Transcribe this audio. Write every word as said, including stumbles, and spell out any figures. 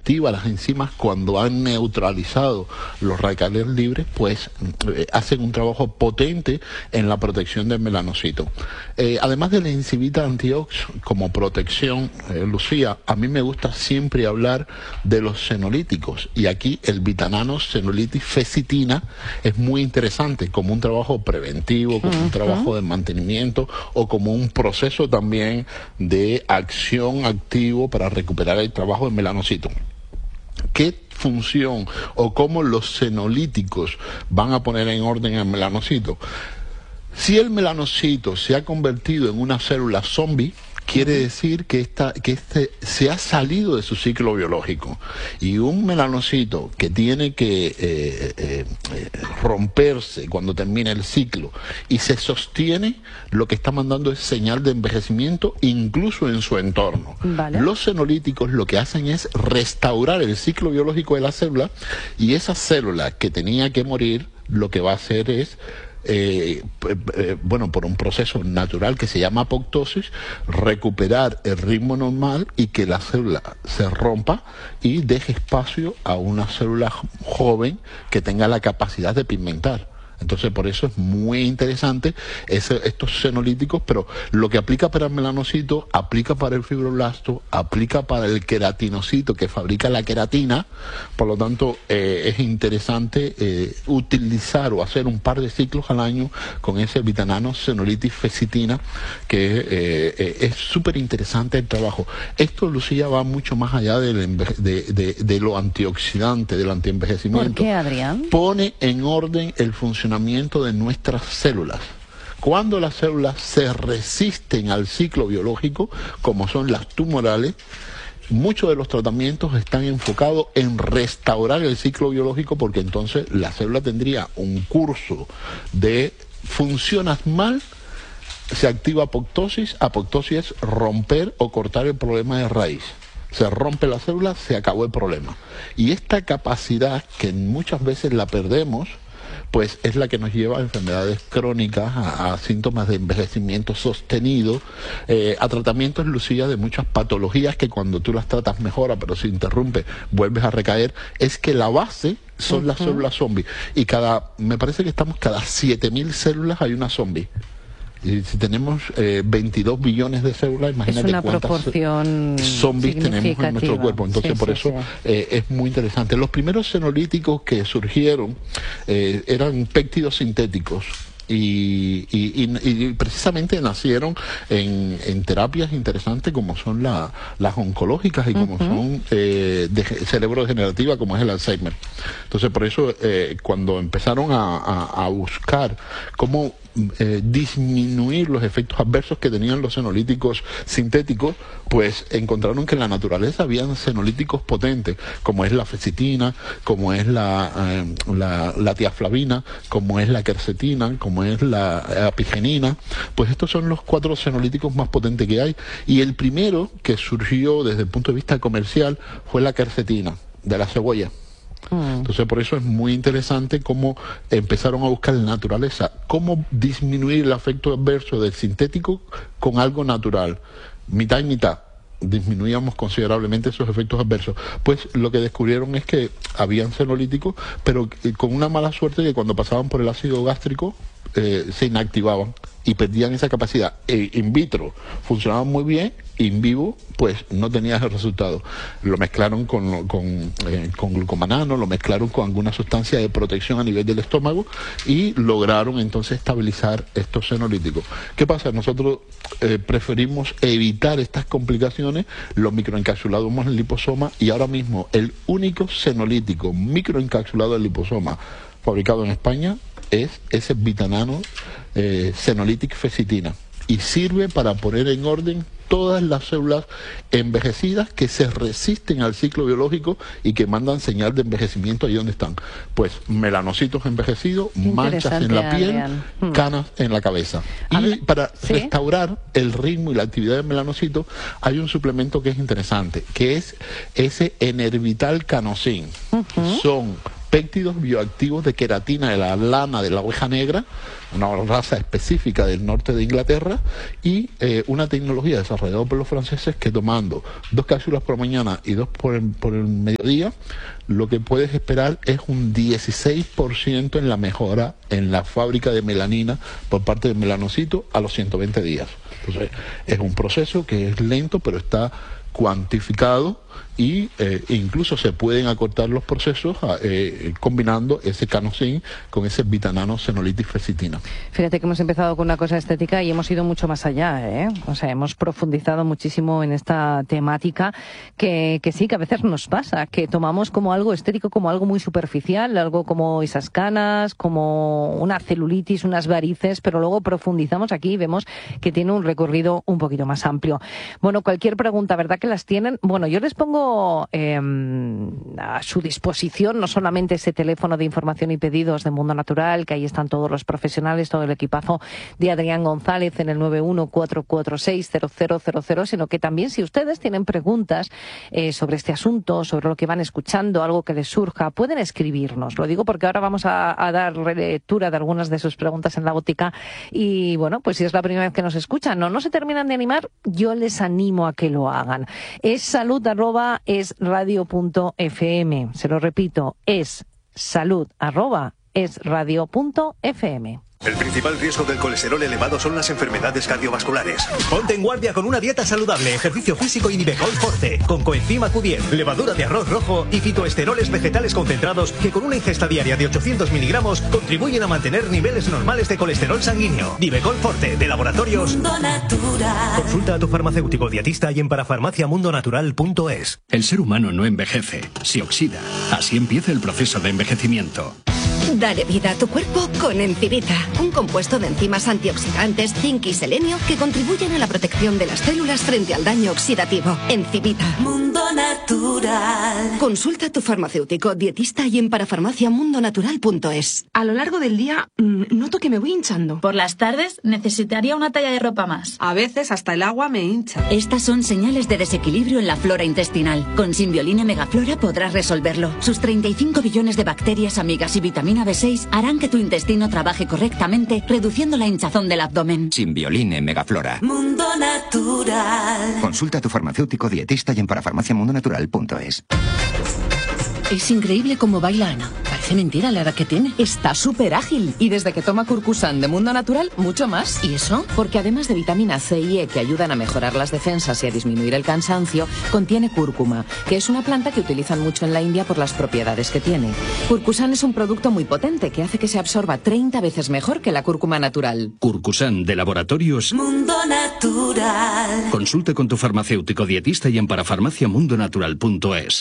activa las enzimas cuando han neutralizado los radicales libres, pues eh, hacen un trabajo potente en la protección del melanocito. Eh, además de la enzimita antiox como protección, eh, Lucía, a mí me gusta siempre hablar de los senolíticos, y aquí el Vitanano Senolitis Fecitina es muy interesante como un trabajo preventivo, como uh-huh. un trabajo de mantenimiento o como un proceso también de acción activo para recuperar el trabajo del melanocito. ¿Qué función o cómo los senolíticos van a poner en orden el melanocito? Si el melanocito se ha convertido en una célula zombie, quiere decir que, esta, que este se ha salido de su ciclo biológico. Y un melanocito que tiene que eh, eh, eh, romperse cuando termina el ciclo y se sostiene, lo que está mandando es señal de envejecimiento incluso en su entorno. Vale. Los senolíticos lo que hacen es restaurar el ciclo biológico de la célula, y esa célula que tenía que morir lo que va a hacer es Eh, eh, bueno, por un proceso natural que se llama apoptosis, recuperar el ritmo normal y que la célula se rompa y deje espacio a una célula joven que tenga la capacidad de pigmentar. Entonces, por eso es muy interesante ese, estos senolíticos, pero lo que aplica para el melanocito, aplica para el fibroblasto, aplica para el queratinocito que fabrica la queratina. Por lo tanto, eh, es interesante eh, utilizar o hacer un par de ciclos al año con ese Vitanano Senolitis Fecitina, que eh, eh, es súper interesante el trabajo. Esto, Lucía, va mucho más allá del de, de, de lo antioxidante, del antienvejecimiento. ¿Por qué, Adrián? Pone en orden el funcionamiento de nuestras células. Cuando las células se resisten al ciclo biológico, como son las tumorales, muchos de los tratamientos están enfocados en restaurar el ciclo biológico, porque entonces la célula tendría un curso de funcionas mal, se activa apoptosis. Apoptosis es romper o cortar el problema de raíz. Se rompe la célula, se acabó el problema. Y esta capacidad, que muchas veces la perdemos, pues es la que nos lleva a enfermedades crónicas, a, a síntomas de envejecimiento sostenido, eh, a tratamientos, Lucía, de muchas patologías que cuando tú las tratas mejora, pero si interrumpe vuelves a recaer. Es que la base son uh-huh. las células zombie, y cada, me parece que estamos cada siete mil células hay una zombie. Y si tenemos eh, veintidós billones de células, imagínate cuántas zombies tenemos en nuestro cuerpo. Entonces, sí, por sí, eso sí. Eh, es muy interesante. Los primeros senolíticos que surgieron eh, eran péptidos sintéticos. Y, y, y, y precisamente nacieron en, en terapias interesantes como son la, las oncológicas y como uh-huh. son eh, de cerebro degenerativa, como es el Alzheimer. Entonces, por eso eh, cuando empezaron a, a, a buscar cómo eh, disminuir los efectos adversos que tenían los senolíticos sintéticos, pues encontraron que en la naturaleza habían senolíticos potentes, como es la fecitina, como es la, eh, la, la tiaflavina, como es la quercetina, como es la apigenina. Pues estos son los cuatro senolíticos más potentes que hay, y el primero que surgió desde el punto de vista comercial fue la quercetina, de la cebolla. Entonces, por eso es muy interesante cómo empezaron a buscar en la naturaleza cómo disminuir el efecto adverso del sintético con algo natural, mitad y mitad. Disminuíamos considerablemente esos efectos adversos. Pues lo que descubrieron es que habían senolíticos, pero con una mala suerte, que cuando pasaban por el ácido gástrico eh, se inactivaban y perdían esa capacidad. E in vitro funcionaban muy bien, in vivo pues no tenía ese resultado. Lo mezclaron con, con, eh, con glucomanano, lo mezclaron con alguna sustancia de protección a nivel del estómago y lograron entonces estabilizar estos senolíticos. ¿Qué pasa? Nosotros eh, preferimos evitar estas complicaciones, los microencapsulados en el liposoma, y ahora mismo el único senolítico microencapsulado del liposoma fabricado en España es ese Vitanano eh, Senolitic Fecitina, y sirve para poner en orden todas las células envejecidas que se resisten al ciclo biológico y que mandan señal de envejecimiento ahí donde están. Pues melanocitos envejecidos, manchas en la piel, hmm. canas en la cabeza. Y para ¿sí? restaurar el ritmo y la actividad del melanocito hay un suplemento que es interesante, que es ese Enervital Canosin. Uh-huh. Son péptidos bioactivos de queratina de la lana de la oveja negra, una raza específica del norte de Inglaterra, y eh, una tecnología desarrollada por los franceses que tomando dos cápsulas por la mañana y dos por el, por el mediodía, lo que puedes esperar es un dieciséis por ciento en la mejora en la fábrica de melanina por parte del melanocito a los ciento veinte días. Entonces, es un proceso que es lento, pero está cuantificado, y eh, incluso se pueden acortar los procesos eh, combinando ese canosin con ese vitanano senolitis fercitina. Fíjate que hemos empezado con una cosa estética y hemos ido mucho más allá, ¿eh? O sea, hemos profundizado muchísimo en esta temática que, que sí, que a veces nos pasa, que tomamos como algo estético, como algo muy superficial, algo como esas canas, como una celulitis, unas varices, pero luego profundizamos aquí y vemos que tiene un recorrido un poquito más amplio. Bueno, cualquier pregunta, ¿verdad que las tienen? Bueno, yo les pongo Eh, a su disposición no solamente ese teléfono de información y pedidos de Mundo Natural, que ahí están todos los profesionales, todo el equipazo de Adrián González en el nueve uno cuatro cuatro seis cero cero cero cero, sino que también si ustedes tienen preguntas eh, sobre este asunto, sobre lo que van escuchando, algo que les surja, pueden escribirnos. Lo digo porque ahora vamos a, a dar lectura de algunas de sus preguntas en la botica y bueno, pues si es la primera vez que nos escuchan o no, no se terminan de animar, yo les animo a que lo hagan. Es salud arroba es radio punto f m. Se lo repito, es salud arroba es radio punto f m. El principal riesgo del colesterol elevado son las enfermedades cardiovasculares. Ponte en guardia con una dieta saludable, ejercicio físico y Nivecol Forte, con coenzima Q diez, levadura de arroz rojo y fitoesteroles vegetales concentrados que con una ingesta diaria de ochocientos miligramos contribuyen a mantener niveles normales de colesterol sanguíneo. Nivecol Forte, de Laboratorios Mundo Natural. Consulta a tu farmacéutico dietista y en parafarmacia mundo natural punto es. El ser humano no envejece, se oxida. Así empieza el proceso de envejecimiento. Dale vida a tu cuerpo con Encivita, un compuesto de enzimas antioxidantes, zinc y selenio que contribuyen a la protección de las células frente al daño oxidativo. Encivita. Mundo Natural. Consulta a tu farmacéutico, dietista y en parafarmacia mundo natural punto es. A lo largo del día mmm, noto que me voy hinchando. Por las tardes necesitaría una talla de ropa más. A veces hasta el agua me hincha. Estas son señales de desequilibrio en la flora intestinal. Con Simbioline Megaflora podrás resolverlo. Sus treinta y cinco billones de bacterias amigas y vitamina B seis harán que tu intestino trabaje correctamente, reduciendo la hinchazón del abdomen. Simbioline Megaflora. Mundo Natural. Consulta a tu farmacéutico dietista y en parafarmacia mundo natural punto es. Es increíble cómo baila Ana. Parece mentira la edad que tiene. Está súper ágil y desde que toma Curcusan de Mundo Natural, mucho más. ¿Y eso? Porque además de vitamina C y E que ayudan a mejorar las defensas y a disminuir el cansancio, contiene cúrcuma, que es una planta que utilizan mucho en la India por las propiedades que tiene. Curcusan es un producto muy potente que hace que se absorba treinta veces mejor que la cúrcuma natural. Curcusan, de Laboratorios Mundo Natural. Consulta con tu farmacéutico dietista y en parafarmacia mundo natural punto es.